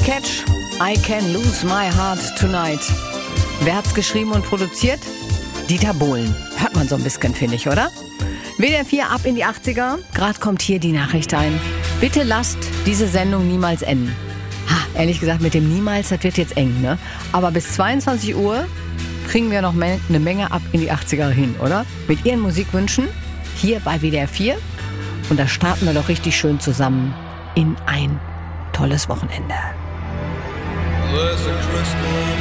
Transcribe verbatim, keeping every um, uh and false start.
Catch, I Can Lose My Heart Tonight. Wer hat's geschrieben und produziert? Dieter Bohlen. Hört man so ein bisschen, finde ich, oder? W D R vier ab in die achtziger. Gerade kommt hier die Nachricht ein. Bitte lasst diese Sendung niemals enden. Ha, ehrlich gesagt, mit dem Niemals, das wird jetzt eng, ne? Aber bis zweiundzwanzig Uhr kriegen wir noch eine Menge ab in die achtziger hin, oder? Mit Ihren Musikwünschen hier bei W D R vier. Und da starten wir doch richtig schön zusammen in ein tolles Wochenende. There's a crystal